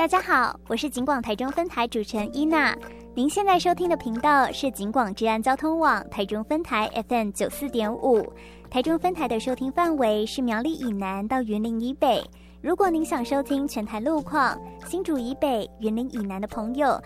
大家好，我是警广台中分台主持人伊娜。您现在收听的频道是警广治安交通网台中分台 FM 94.5，台中分台的收听范围是苗栗以南到云林以北。如果您想收听全台路况，新竹以北、云林以南的朋友